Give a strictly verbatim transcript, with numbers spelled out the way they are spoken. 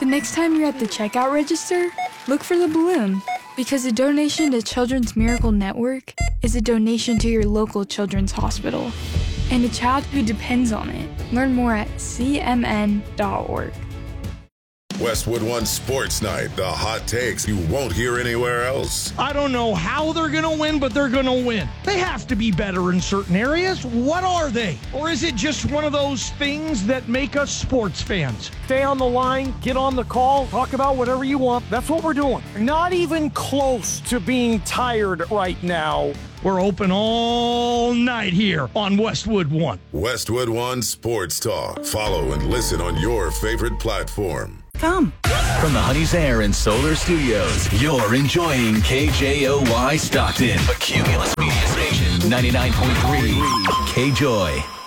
next time you're at the checkout register, look for the balloon. Because a donation to Children's Miracle Network is a donation to your local children's hospital and a child who depends on it. Learn more at c m n dot org. Westwood One Sports Night, the hot takes you won't hear anywhere else. I don't know how they're going to win, but they're going to win. They have to be better in certain areas. What are they? Or is it just one of those things that make us sports fans? Stay on the line, get on the call, talk about whatever you want. That's what we're doing. Not even close to being tired right now. We're open all night here on Westwood One. Westwood One Sports Talk. Follow and listen on your favorite platform. Come. From the Honey's Air and Solar Studios, you're enjoying K J O Y Stockton, a Cumulus Media Station, ninety-nine point three K-Joy.